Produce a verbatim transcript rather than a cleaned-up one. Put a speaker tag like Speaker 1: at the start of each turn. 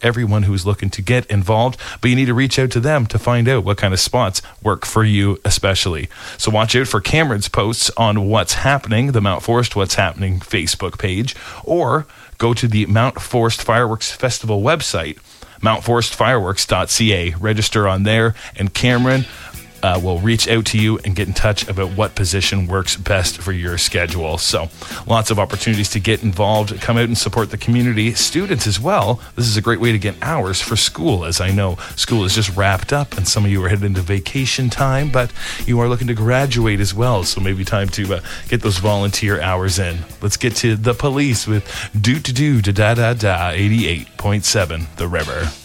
Speaker 1: everyone who's looking to get involved, but you need to reach out to them to find out what kind of spots work for you especially. So watch out for Cameron's posts on What's Happening, the Mount Forest What's Happening Facebook page, or go to the Mount Forest Fireworks Festival website, mount forest fireworks dot c a. Register on there, and Cameron uh, will reach out to you and get in touch about what position works best for your schedule. So lots of opportunities to get involved, come out and support the community. Students as well, this is a great way to get hours for school, as I know school is just wrapped up and some of you are headed into vacation time, but you are looking to graduate as well, so maybe time to uh, get those volunteer hours in. Let's get to the police with do to do da da da da eighty-eight point seven The River.